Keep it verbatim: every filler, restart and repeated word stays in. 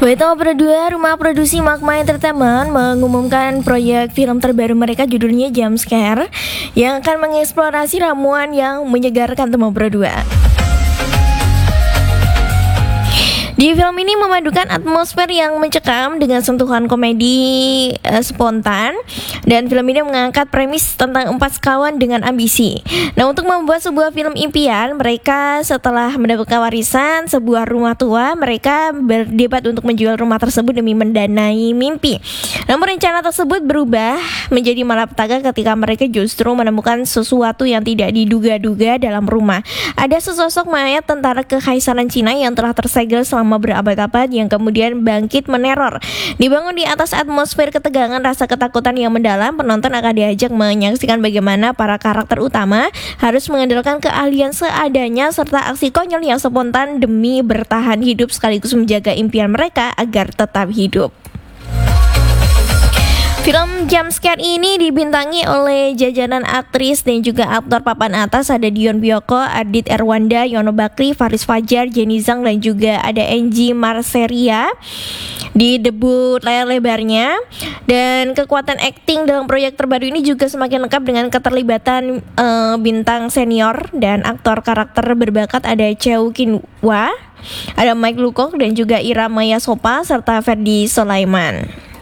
Waitama Perdua, Rumah Produksi Magma Entertainment mengumumkan proyek film terbaru mereka judulnya Jumpscare yang akan mengeksplorasi ramuan yang menyegarkan Tama Perdua. Di film ini memadukan atmosfer yang mencekam dengan sentuhan komedi uh, spontan, dan film ini mengangkat premis tentang empat sekawan dengan ambisi. Nah, untuk membuat sebuah film impian, mereka setelah mendapatkan warisan sebuah rumah tua, mereka berdebat untuk menjual rumah tersebut demi mendanai mimpi. Namun rencana tersebut berubah menjadi malapetaka ketika mereka justru menemukan sesuatu yang tidak diduga-duga dalam rumah. Ada sesosok mayat tentara kekaisaran Cina yang telah tersegel selama berabad-abad yang kemudian bangkit meneror. Dibangun di atas atmosfer ketegangan, rasa ketakutan yang mendalam, penonton akan diajak menyaksikan bagaimana para karakter utama harus mengandalkan keahlian seadanya serta aksi konyol yang spontan demi bertahan hidup sekaligus menjaga impian mereka agar tetap hidup. Film Jumpscare ini dibintangi oleh jajaran aktris dan juga aktor papan atas. Ada Dion Biyoko, Ardit Erwanda, Yono Bakri, Faris Fajar, Jenny Zhang, dan juga ada Angie Marseria di debut layar lebarnya. Dan kekuatan akting dalam proyek terbaru ini juga semakin lengkap dengan keterlibatan uh, bintang senior dan aktor karakter berbakat. Ada Cheo Kin-hwa, ada Mike Lukok, dan juga Ira Maya Sopa serta Ferdi Sulaiman.